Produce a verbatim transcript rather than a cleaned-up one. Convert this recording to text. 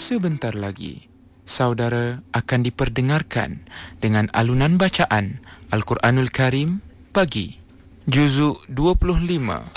Sebentar lagi, saudara akan diperdengarkan dengan alunan bacaan Al-Quranul Karim pagi, juzuk dua puluh lima.